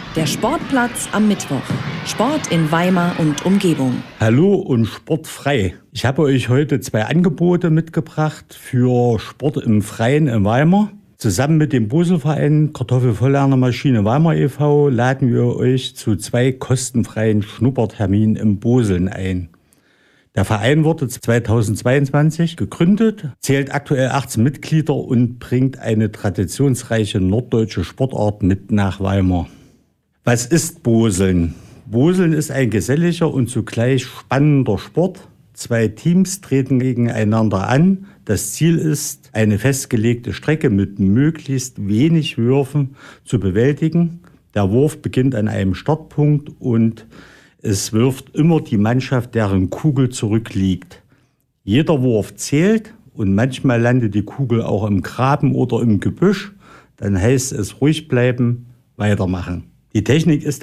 Der Sportplatz am Mittwoch. Sport in Weimar und Umgebung. Hallo und sportfrei. Ich habe euch heute 2 Angebote mitgebracht für Sport im Freien in Weimar. Zusammen mit dem Boselverein Kartoffelvollernemaschine Weimar e.V. laden wir euch zu 2 kostenfreien Schnupperterminen im Boseln ein. Der Verein wurde 2022 gegründet, zählt aktuell 18 Mitglieder und bringt eine traditionsreiche norddeutsche Sportart mit nach Weimar. Was ist Boseln? Boseln ist ein geselliger und zugleich spannender Sport. 2 Teams treten gegeneinander an. Das Ziel ist, eine festgelegte Strecke mit möglichst wenig Würfen zu bewältigen. Der Wurf beginnt an einem Startpunkt und es wirft immer die Mannschaft, deren Kugel zurückliegt. Jeder Wurf zählt und manchmal landet die Kugel auch im Graben oder im Gebüsch. Dann heißt es ruhig bleiben, weitermachen. Die Technik ist